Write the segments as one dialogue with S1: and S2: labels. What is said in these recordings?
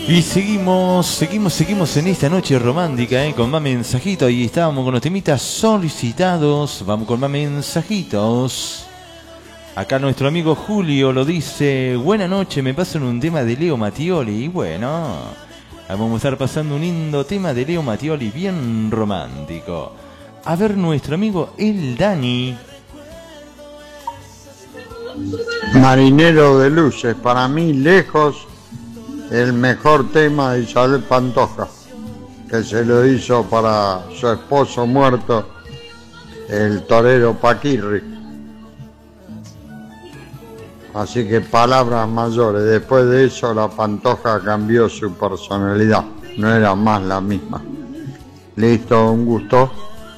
S1: Y seguimos en esta noche romántica, con más mensajitos. Y estábamos con los temitas solicitados. Vamos con más mensajitos. Acá nuestro amigo Julio lo dice: buena noche, me pasan un tema de Leo Mattioli. Y bueno, vamos a estar pasando un lindo tema de Leo Mattioli, bien romántico. A ver, nuestro amigo el Dani.
S2: Marinero de Luces, para mí lejos el mejor tema de Isabel Pantoja, que se lo hizo para su esposo muerto, el torero Paquirri. Así que palabras mayores. Después de eso la Pantoja cambió su personalidad, no era más la misma. Listo, un gusto.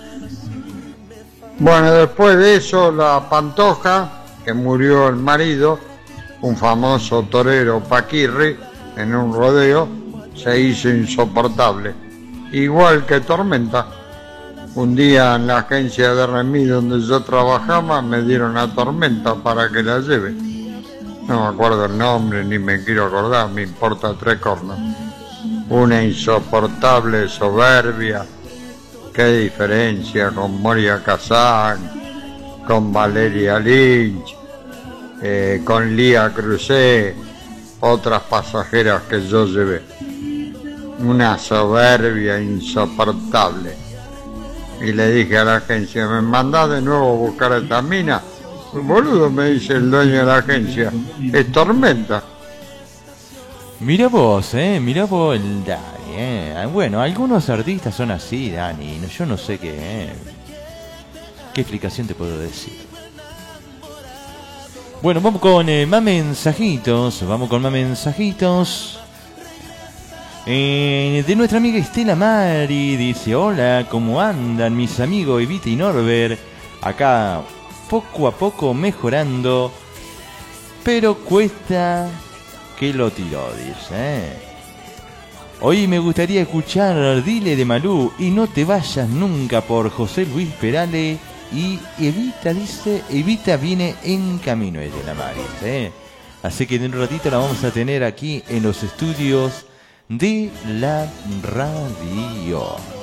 S2: Bueno, después de eso la Pantoja, que murió el marido, un famoso torero Paquirri, en un rodeo, se hizo insoportable, igual que Tormenta. Un día en la agencia de remis donde yo trabajaba me dieron a Tormenta para que la lleve. No me acuerdo el nombre ni me quiero acordar, me importa tres cornos. Una insoportable soberbia. Qué diferencia con Moria Kazan, con Valeria Lynch, con Lía Cruzé, otras pasajeras que yo llevé. Una soberbia insoportable. Y le dije a la agencia: ¿me mandás de nuevo a buscar a esta mina? Boludo, me dice el dueño de la agencia, es Tormenta.
S1: Mira vos el Dani, Bueno, algunos artistas son así, Dani. Yo no sé qué explicación te puedo decir. Bueno, vamos con más mensajitos. De nuestra amiga Estela Mari. Dice: hola, ¿cómo andan mis amigos Evita y Norbert? Acá poco a poco mejorando, pero cuesta que lo tiró, dice. Hoy me gustaría escuchar Dile de Malú y No te vayas nunca por José Luis Perales. Y Evita dice: Evita viene en camino, de la Mari. Así que en un ratito la vamos a tener aquí en los estudios de la radio.